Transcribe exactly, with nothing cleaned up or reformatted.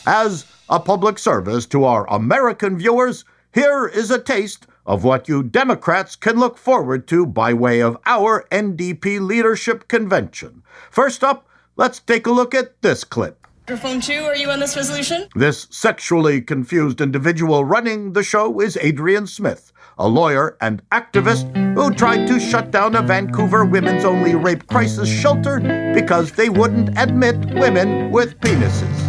As a public service to our American viewers, here is a taste of what you Democrats can look forward to by way of our N D P leadership convention. First up, let's take a look at this clip. Microphone two, are you on this resolution? This sexually confused individual running the show is Adrian Smith, a lawyer and activist who tried to shut down a Vancouver women's-only rape crisis shelter because they wouldn't admit women with penises.